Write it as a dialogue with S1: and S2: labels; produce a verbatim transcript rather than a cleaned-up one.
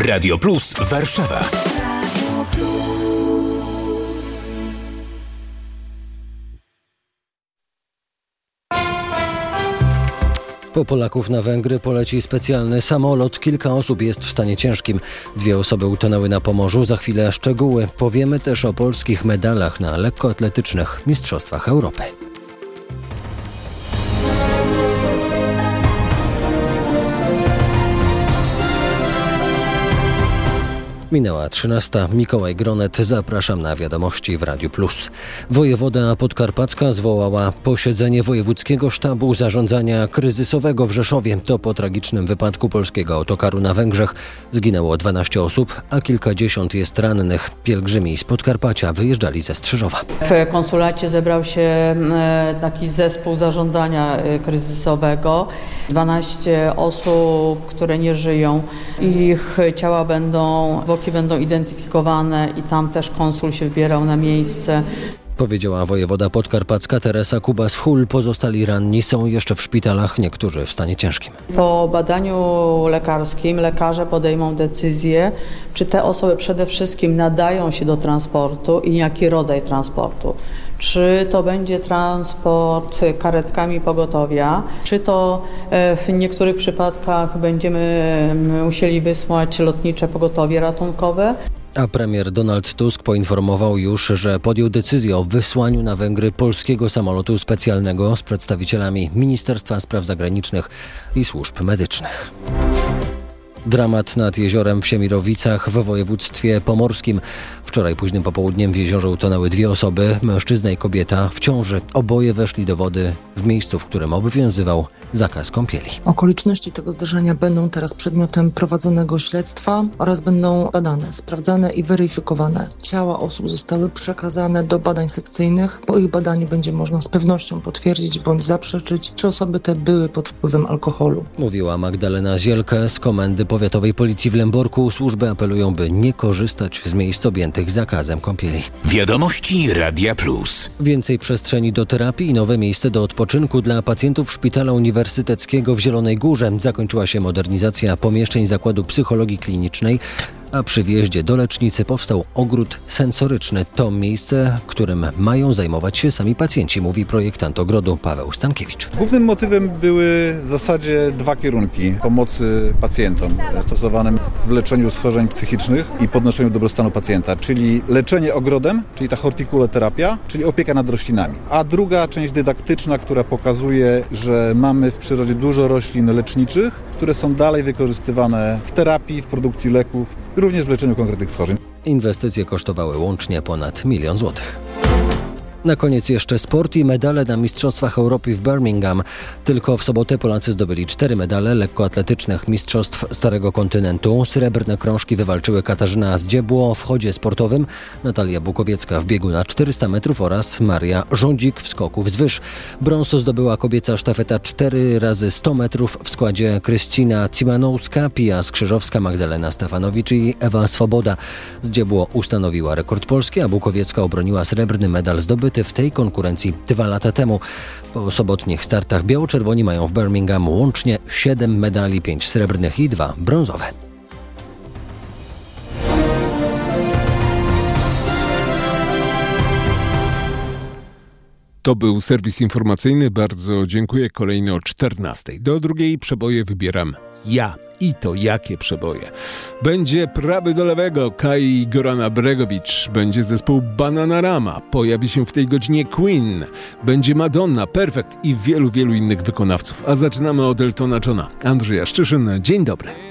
S1: Radio Plus Warszawa.
S2: Po Polaków na Węgry poleci specjalny samolot. Kilka osób jest w stanie ciężkim. Dwie osoby utonęły na Pomorzu. Za chwilę szczegóły. Powiemy też o polskich medalach na lekkoatletycznych Mistrzostwach Europy. Minęła trzynasta. Mikołaj Gronet. Zapraszam na wiadomości w Radiu Plus. Wojewoda podkarpacka zwołała posiedzenie Wojewódzkiego Sztabu Zarządzania Kryzysowego w Rzeszowie. To po tragicznym wypadku polskiego autokaru na Węgrzech zginęło dwanaście osób, a kilkadziesiąt jest rannych. Pielgrzymi z Podkarpacia wyjeżdżali ze Strzyżowa.
S3: W konsulacie zebrał się taki zespół zarządzania kryzysowego. dwanaście osób, które nie żyją. Ich ciała będą Zwłoki będą identyfikowane i tam też konsul się wybierał na miejsce.
S2: Powiedziała wojewoda podkarpacka Teresa Kubas-Hul. Pozostali ranni są jeszcze w szpitalach, niektórzy w stanie ciężkim.
S3: Po badaniu lekarskim lekarze podejmą decyzję, czy te osoby przede wszystkim nadają się do transportu i jaki rodzaj transportu. Czy to będzie transport karetkami pogotowia, czy to w niektórych przypadkach będziemy musieli wysłać lotnicze pogotowie ratunkowe.
S2: A premier Donald Tusk poinformował już, że podjął decyzję o wysłaniu na Węgry polskiego samolotu specjalnego z przedstawicielami Ministerstwa Spraw Zagranicznych i służb medycznych. Dramat nad jeziorem w Siemirowicach w województwie pomorskim. Wczoraj późnym popołudniem w jeziorze utonęły dwie osoby, mężczyzna i kobieta w ciąży. Oboje weszli do wody w miejscu, w którym obowiązywał zakaz kąpieli.
S4: Okoliczności tego zdarzenia będą teraz przedmiotem prowadzonego śledztwa oraz będą badane, sprawdzane i weryfikowane. Ciała osób zostały przekazane do badań sekcyjnych. Po ich badaniu będzie można z pewnością potwierdzić bądź zaprzeczyć, czy osoby te były pod wpływem alkoholu.
S2: Mówiła Magdalena Zielke z Komendy Powiatowej Policji w Lęborku. Służby apelują, by nie korzystać z miejsc objętych zakazem kąpieli.
S1: Wiadomości Radia Plus.
S2: Więcej przestrzeni do terapii i nowe miejsce do odpoczynku dla pacjentów Szpitala Uniwersyteckiego w Zielonej Górze. Zakończyła się modernizacja pomieszczeń Zakładu Psychologii Klinicznej, a przy wjeździe do lecznicy powstał ogród sensoryczny. To miejsce, którym mają zajmować się sami pacjenci, mówi projektant ogrodu Paweł Stankiewicz.
S5: Głównym motywem były w zasadzie dwa kierunki pomocy pacjentom stosowanym w leczeniu schorzeń psychicznych i podnoszeniu dobrostanu pacjenta, czyli leczenie ogrodem, czyli ta hortikuloterapia, czyli opieka nad roślinami. A druga część dydaktyczna, która pokazuje, że mamy w przyrodzie dużo roślin leczniczych, które są dalej wykorzystywane w terapii, w produkcji leków, również w leczeniu konkretnych schorzeń.
S2: Inwestycje kosztowały łącznie ponad milion złotych. Na koniec jeszcze sport i medale na Mistrzostwach Europy w Birmingham. Tylko w sobotę Polacy zdobyli cztery medale lekkoatletycznych Mistrzostw Starego Kontynentu. Srebrne krążki wywalczyły Katarzyna Zdziebło w chodzie sportowym, Natalia Bukowiecka w biegu na czterysta metrów oraz Maria Rządzik w skoku wzwyż. Brąz zdobyła kobieca sztafeta cztery razy sto metrów w składzie Krystyna Cimanowska, Pia Skrzyżowska, Magdalena Stefanowicz i Ewa Swoboda. Zdziebło ustanowiła rekord Polski, a Bukowiecka obroniła srebrny medal zdobyty w tej konkurencji dwa lata temu. Po sobotnich startach biało-czerwoni mają w Birmingham łącznie siedem medali, pięć srebrnych i dwa brązowe.
S6: To był serwis informacyjny. Bardzo dziękuję. Kolejny o czternastej. Do drugiej przeboje wybieram ja. I to jakie przeboje. Będzie prawy do lewego Kai Gorana Bregowicz. Będzie zespół Bananarama. Pojawi się w tej godzinie Queen. Będzie Madonna, Perfect i wielu, wielu innych wykonawców. A zaczynamy od Eltona Johna. Andrzeja Szczyszyn. Dzień dobry.